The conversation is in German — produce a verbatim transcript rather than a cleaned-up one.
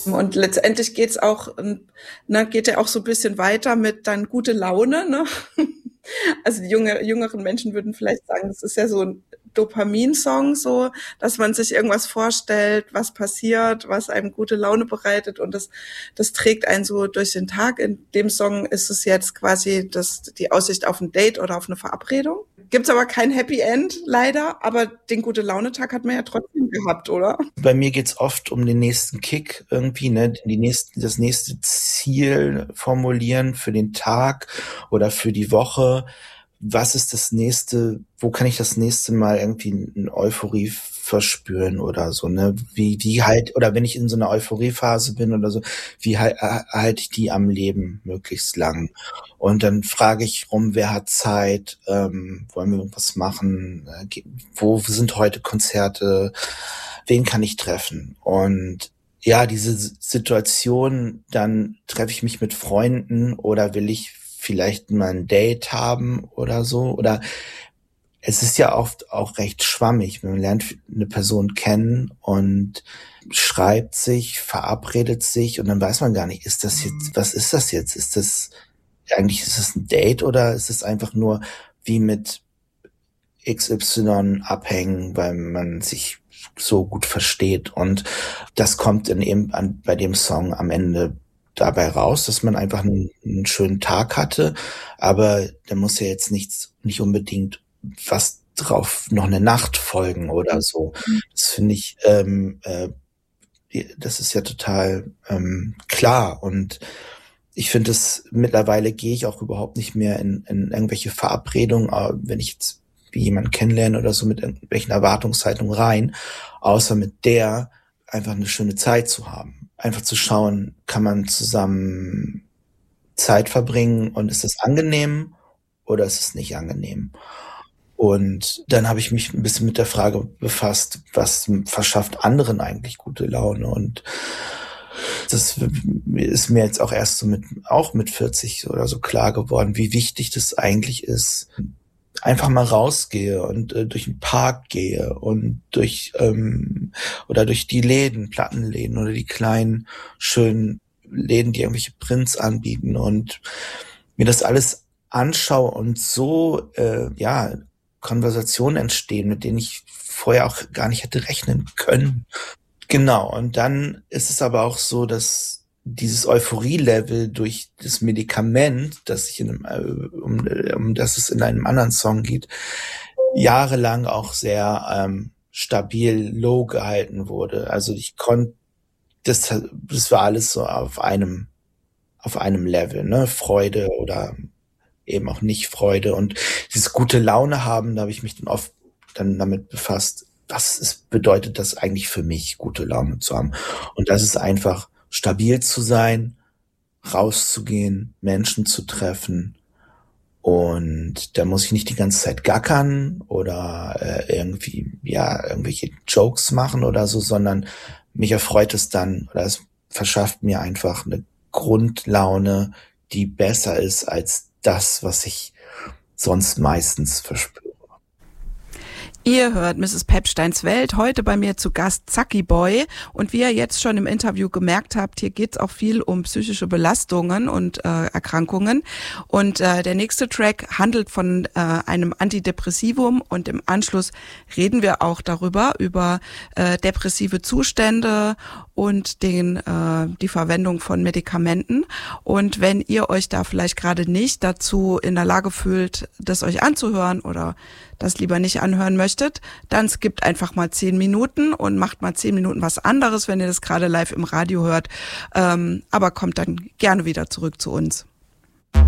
Und letztendlich geht's auch, ne, geht ja auch so ein bisschen weiter mit dann gute Laune, ne? Also die junge, jüngeren Menschen würden vielleicht sagen, das ist ja so ein Dopamin-Song, so, dass man sich irgendwas vorstellt, was passiert, was einem gute Laune bereitet und das, das trägt einen so durch den Tag. In dem Song ist es jetzt quasi das, die Aussicht auf ein Date oder auf eine Verabredung. Gibt's aber kein Happy End, leider, aber den Gute-Laune-Tag hat man ja trotzdem gehabt, oder? Bei mir geht's oft um den nächsten Kick irgendwie, ne, die nächsten, das nächste Ziel formulieren für den Tag oder für die Woche. Was ist das nächste, wo kann ich das nächste Mal irgendwie eine Euphorie verspüren oder so, ne? Wie, wie halt, oder wenn ich in so einer Euphoriephase bin oder so, wie halt, halte ich die am Leben möglichst lang? Und dann frage ich rum, wer hat Zeit, ähm, wollen wir irgendwas machen, äh, wo sind heute Konzerte, wen kann ich treffen? Und ja, diese Situation, dann treffe ich mich mit Freunden oder will ich vielleicht mal ein Date haben oder so, oder es ist ja oft auch recht schwammig. Man lernt eine Person kennen und schreibt sich, verabredet sich und dann weiß man gar nicht, ist das jetzt, was ist das jetzt? Ist das, eigentlich ist es ein Date oder ist es einfach nur wie mit X Y abhängen, weil man sich so gut versteht, und das kommt dann eben an, bei dem Song am Ende dabei raus, dass man einfach einen, einen schönen Tag hatte, aber da muss ja jetzt nichts, nicht unbedingt was drauf, noch eine Nacht folgen oder so. Das finde ich, ähm, äh, das ist ja total ähm, klar, und ich finde es, mittlerweile gehe ich auch überhaupt nicht mehr in, in irgendwelche Verabredungen, wenn ich jetzt wie jemanden kennenlerne oder so, mit irgendwelchen Erwartungshaltungen rein, außer mit der einfach eine schöne Zeit zu haben. Einfach zu schauen, kann man zusammen Zeit verbringen und ist es angenehm oder ist es nicht angenehm? Und dann habe ich mich ein bisschen mit der Frage befasst, was verschafft anderen eigentlich gute Laune? Und das ist mir jetzt auch erst so mit, auch mit vierzig oder so klar geworden, wie wichtig das eigentlich ist, einfach mal rausgehe und äh, durch den Park gehe und durch ähm, oder durch die Läden, Plattenläden oder die kleinen schönen Läden, die irgendwelche Prints anbieten, und mir das alles anschaue und so äh, ja Konversationen entstehen, mit denen ich vorher auch gar nicht hätte rechnen können. Genau, und dann ist es aber auch so, dass dieses Euphorie-Level durch das Medikament, das ich in einem, um, um das es in einem anderen Song geht, jahrelang auch sehr ähm, stabil low gehalten wurde. Also ich konnte, das, das war alles so auf einem, auf einem Level, ne, Freude oder eben auch nicht Freude, und dieses gute Laune haben, da habe ich mich dann oft dann damit befasst, was ist, bedeutet das eigentlich für mich, gute Laune zu haben? Und das ist einfach stabil zu sein, rauszugehen, Menschen zu treffen, und da muss ich nicht die ganze Zeit gackern oder äh, irgendwie ja irgendwelche Jokes machen oder so, sondern mich erfreut es dann, oder es verschafft mir einfach eine Grundlaune, die besser ist als das, was ich sonst meistens verspüre. Ihr hört Misses Pepsteins Welt, heute bei mir zu Gast Zacki Boy, und wie ihr jetzt schon im Interview gemerkt habt, hier geht's auch viel um psychische Belastungen und äh, Erkrankungen, und äh, der nächste Track handelt von äh, einem Antidepressivum, und im Anschluss reden wir auch darüber, über äh, depressive Zustände und den äh, die Verwendung von Medikamenten. Und wenn ihr euch da vielleicht gerade nicht dazu in der Lage fühlt, das euch anzuhören oder das lieber nicht anhören möchtet, dann skippt einfach mal zehn Minuten und macht mal zehn Minuten was anderes, wenn ihr das gerade live im Radio hört. Ähm, aber kommt dann gerne wieder zurück zu uns.